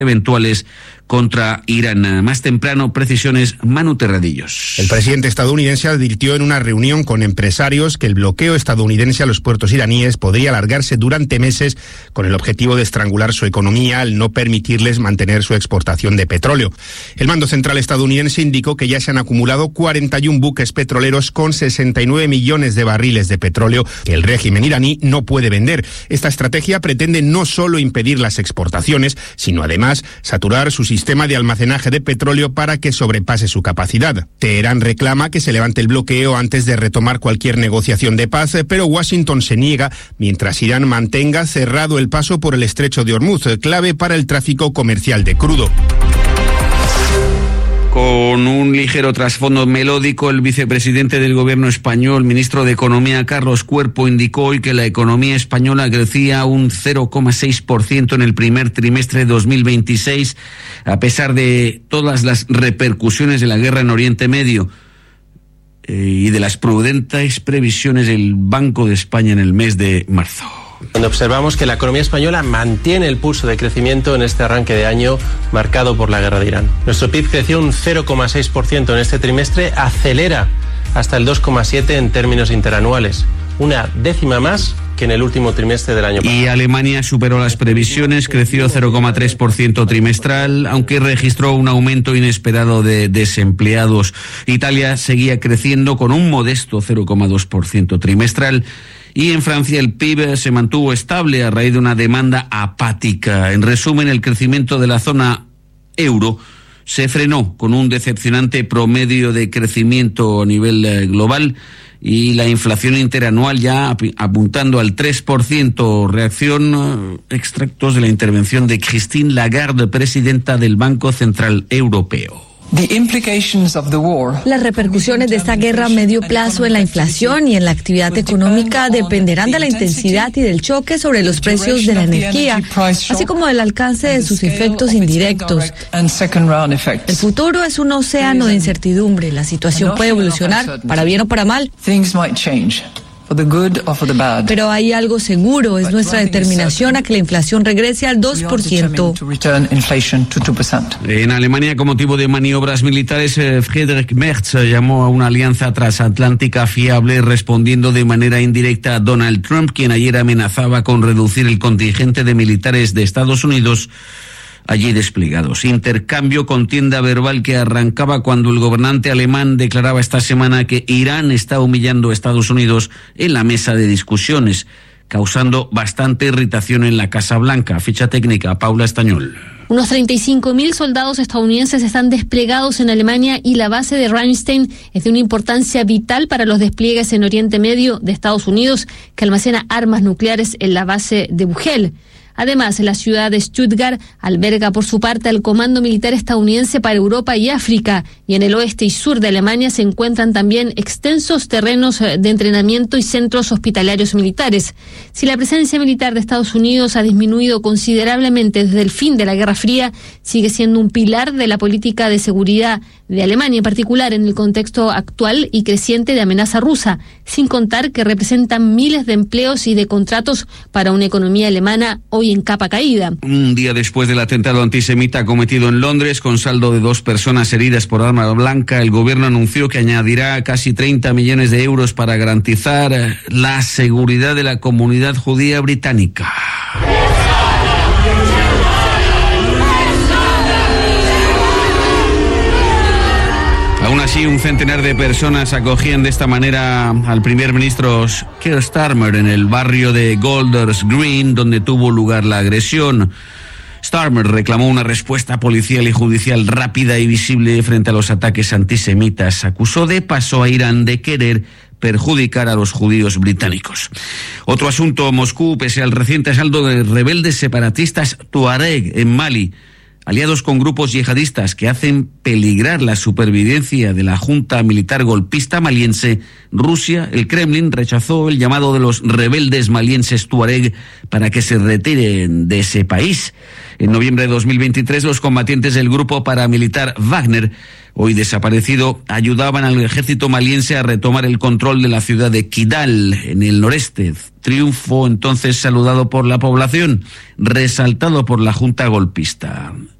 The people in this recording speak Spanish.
eventuales contra Irán. Más temprano, precisiones, Manu Terradillos. El presidente estadounidense advirtió en una reunión con empresarios que el bloqueo estadounidense a los puertos iraníes podría alargarse durante meses con el objetivo de estrangular su economía al no permitirles mantener su exportación de petróleo. El mando central estadounidense indicó que ya se han acumulado 41 buques petroleros con 69 millones de barriles de petróleo que el régimen iraní no puede vender. Esta estrategia pretende no solo impedir las exportaciones, sino además saturar su sistema de almacenaje de petróleo para que sobrepase su capacidad. Teherán reclama que se levante el bloqueo antes de retomar cualquier negociación de paz, pero Washington se niega mientras Irán mantenga cerrado el paso por el estrecho de Hormuz, clave para el tráfico comercial de crudo. Con un ligero trasfondo melódico, el vicepresidente del gobierno español, ministro de Economía, Carlos Cuerpo, indicó hoy que la economía española crecía un 0,6% en el primer trimestre de 2026, a pesar de todas las repercusiones de la guerra en Oriente Medio y de las prudentes previsiones del Banco de España en el mes de marzo. Donde observamos que la economía española mantiene el pulso de crecimiento en este arranque de año marcado por la guerra de Irán. Nuestro PIB creció un 0,6% en este trimestre, acelera hasta el 2,7% en términos interanuales, una décima más que en el último trimestre del año pasado. Y Alemania superó las previsiones, creció 0,3% trimestral, aunque registró un aumento inesperado de desempleados. Italia seguía creciendo con un modesto 0,2% trimestral. Y en Francia el PIB se mantuvo estable a raíz de una demanda apática. En resumen, el crecimiento de la zona euro se frenó con un decepcionante promedio de crecimiento a nivel global y la inflación interanual ya apuntando al 3%. Reacción, extractos de la intervención de Christine Lagarde, presidenta del Banco Central Europeo. Las repercusiones de esta guerra a medio plazo en la inflación y en la actividad económica dependerán de la intensidad y del choque sobre los precios de la energía, así como del alcance de sus efectos indirectos. El futuro es un océano de incertidumbre. La situación puede evolucionar para bien o para mal. Pero hay algo seguro, es nuestra determinación a que la inflación regrese al 2%. En Alemania, con motivo de maniobras militares, Friedrich Merz llamó a una alianza transatlántica fiable, respondiendo de manera indirecta a Donald Trump, quien ayer amenazaba con reducir el contingente de militares de Estados Unidos allí desplegados. Intercambio, contienda verbal que arrancaba cuando el gobernante alemán declaraba esta semana que Irán está humillando a Estados Unidos en la mesa de discusiones, causando bastante irritación en la Casa Blanca. Ficha técnica, Paula Estañol. Unos 35.000 soldados estadounidenses están desplegados en Alemania y la base de Ramstein es de una importancia vital para los despliegues en Oriente Medio de Estados Unidos, que almacena armas nucleares en la base de Bugel. Además, la ciudad de Stuttgart alberga por su parte al Comando Militar Estadounidense para Europa y África, y en el oeste y sur de Alemania se encuentran también extensos terrenos de entrenamiento y centros hospitalarios militares. Si la presencia militar de Estados Unidos ha disminuido considerablemente desde el fin de la Guerra Fría, sigue siendo un pilar de la política de seguridad de Alemania, en particular en el contexto actual y creciente de amenaza rusa, sin contar que representan miles de empleos y de contratos para una economía alemana hoy en capa caída. Un día después del atentado antisemita cometido en Londres, con saldo de 2 personas heridas por arma blanca, el gobierno anunció que añadirá casi 30 millones de euros para garantizar la seguridad de la comunidad judía británica. Aún así, un centenar de personas acogían de esta manera al primer ministro Keir Starmer en el barrio de Golders Green, donde tuvo lugar la agresión. Starmer reclamó una respuesta policial y judicial rápida y visible frente a los ataques antisemitas. Acusó de paso a Irán de querer perjudicar a los judíos británicos. Otro asunto, Moscú, pese al reciente asalto de rebeldes separatistas tuareg en Mali, aliados con grupos yihadistas que hacen peligrar la supervivencia de la junta militar golpista maliense, Rusia, el Kremlin, rechazó el llamado de los rebeldes malienses tuareg para que se retiren de ese país. En noviembre de 2023, los combatientes del grupo paramilitar Wagner, hoy desaparecido, ayudaban al ejército maliense a retomar el control de la ciudad de Kidal, en el noreste. Triunfo entonces saludado por la población, resaltado por la junta golpista.